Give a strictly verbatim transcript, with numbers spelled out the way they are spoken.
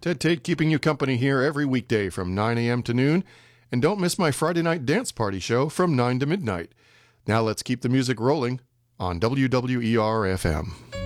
Ted Tate keeping you company here every weekday from nine a.m. to noon. And don't miss my Friday night dance party show from nine to midnight. Now let's keep the music rolling on W W E R F M.